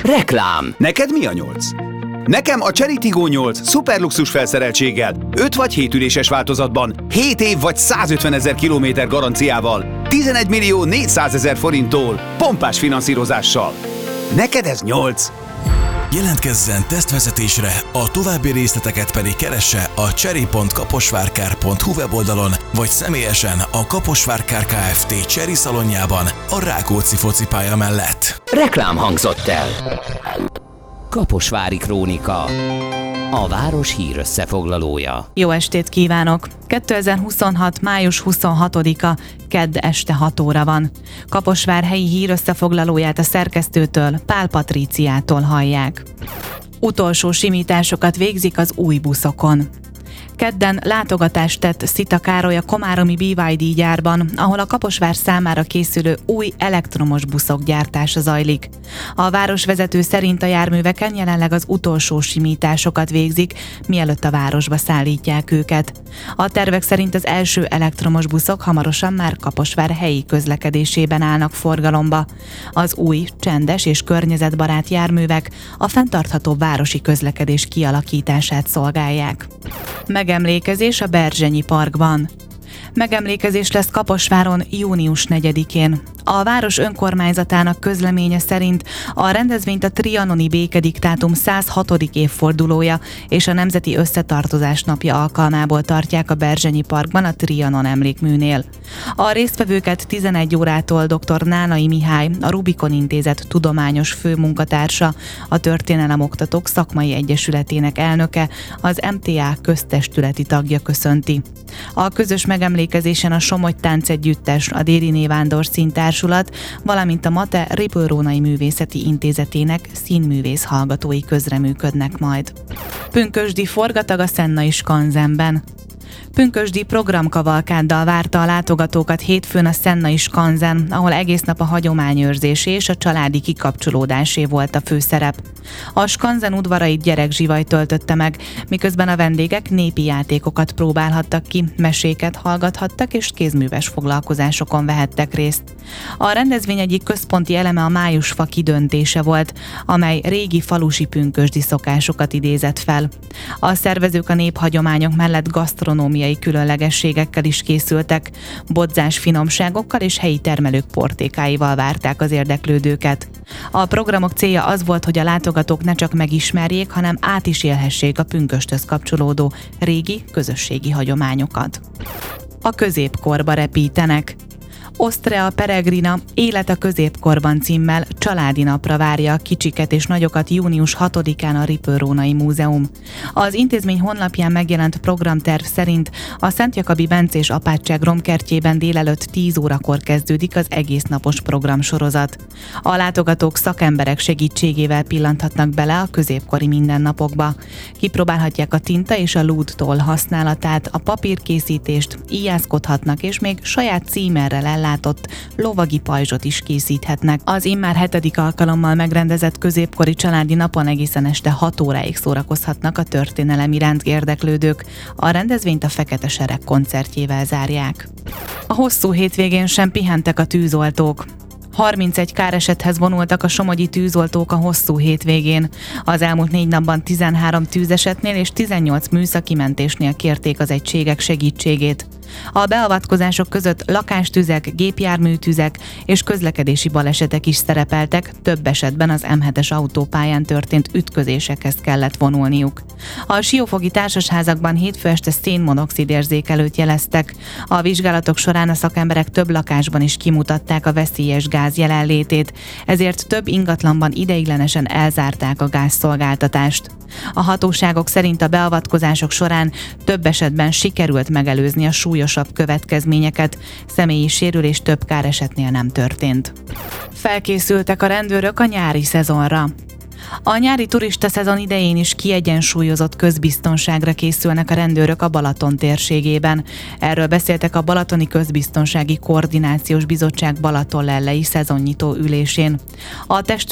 Reklám. Neked mi a 8? Nekem a Chery Tiggo 8 szuperluxus felszereltséggel, 5 vagy 7 üléses változatban, 7 év vagy 150 000 kilométer garanciával, 11 millió 400 000 forinttól, pompás finanszírozással. Neked ez 8? Jelentkezzen tesztvezetésre, a további részleteket pedig keresse a chery.kaposvárkár.hu weboldalon, vagy személyesen a Kaposvárkár Kft. Chery szalonjában a Rákóczi focipálya mellett. Reklám hangzott el. Kaposvári Krónika. A város hírösszefoglalója. Jó estét kívánok! 2026. május 26-a, kedd este 6 óra van. Kaposvár helyi hírösszefoglalóját a szerkesztőtől, Pál Patríciától hallják. Utolsó simításokat végzik az új buszokon. Kedden látogatást tett Szita Károly a komáromi BYD gyárban, ahol a Kaposvár számára készülő új elektromos buszok gyártása zajlik. A városvezető szerint a járműveken jelenleg az utolsó simításokat végzik, mielőtt a városba szállítják őket. A tervek szerint az első elektromos buszok hamarosan már Kaposvár helyi közlekedésében állnak forgalomba. Az új, csendes és környezetbarát járművek a fenntartható városi közlekedés kialakítását szolgálják. Megemlékezés a Berzsenyi Parkban. Megemlékezés lesz Kaposváron június 4-én. A város önkormányzatának közleménye szerint a rendezvényt a trianoni békediktátum 106. évfordulója és a Nemzeti Összetartozás napja alkalmából tartják a Berzsenyi Parkban a Trianon emlékműnél. A résztvevőket 11 órától dr. Nálai Mihály, a Rubikon Intézet tudományos főmunkatársa, a Történelemoktatók Szakmai Egyesületének elnöke, az MTA köztestületi tagja köszönti. A közös megemlékezésen a Somogy Táncegyüttes, a Déri Vándor Színtársulat, valamint a MATE Ripőrónai Művészeti Intézetének színművész hallgatói közreműködnek majd. Pünkösdi forgatag a Szennai Skanzenben. Pünkösdi programkavalkáddal várta a látogatókat hétfőn a Szennai Skanzen, ahol egész nap a hagyományőrzésé és a családi kikapcsolódásé volt a főszerep. A Skanzen udvarait gyerekzsivaj töltötte meg, miközben a vendégek népi játékokat próbálhattak ki, meséket hallgathattak és kézműves foglalkozásokon vehettek részt. A rendezvény egyik központi eleme a májusfa kidöntése volt, amely régi falusi pünkösdi szokásokat idézett fel. A szervezők a néphagyományok mellett gasztronómiai különlegességekkel is készültek, bodzás finomságokkal és helyi termelők portékáival várták az érdeklődőket. A programok célja az volt, hogy a látogatók ne csak megismerjék, hanem át is élhessék a pünkösthöz kapcsolódó régi közösségi hagyományokat. A középkorba repítenek. Ostrea Peregrina Élet a középkorban címmel családi napra várja a kicsiket és nagyokat június 6-án a Ripőrónai Múzeum. Az intézmény honlapján megjelent programterv szerint a Szent Jakabi bencés apátság romkertjében délelőtt 10 órakor kezdődik az egésznapos programsorozat. A látogatók szakemberek segítségével pillanthatnak bele a középkori mindennapokba. Kipróbálhatják a tinta és a lúdtoll használatát, a papírkészítést, íjászkodhatnak és még saját címerrel ellátott lovagi pajzsot is készíthetnek. Az immár 7. alkalommal megrendezett középkori családi napon egészen este 6 óráig szórakozhatnak a történelem iránt érdeklődők. A rendezvényt a Fekete Sereg koncertjével zárják. A hosszú hétvégén sem pihentek a tűzoltók. 31 káresethez vonultak a somogyi tűzoltók a hosszú hétvégén. Az elmúlt 4 napban 13 tűzesetnél és 18 műszaki mentésnél kérték az egységek segítségét. A beavatkozások között lakástüzek, gépjárműtüzek és közlekedési balesetek is szerepeltek, több esetben az M7-es autópályán történt ütközésekhez kellett vonulniuk. A siófogi társasházakban hétfő este szénmonoxid érzékelőt jeleztek. A vizsgálatok során a szakemberek több lakásban is kimutatták a veszélyes gáz jelenlétét, ezért több ingatlanban ideiglenesen elzárták a gázszolgáltatást. A hatóságok szerint a beavatkozások során több esetben sikerült megelőzni a súlyosabb következményeket, személyi sérülés több káresetnél nem történt. Felkészültek a rendőrök a nyári szezonra. A nyári turista szezon idején is kiegyensúlyozott közbiztonságra készülnek a rendőrök a Balaton térségében. Erről beszéltek a Balatoni Közbiztonsági Koordinációs Bizottság balatonlellei szezonnyitó ülésén. A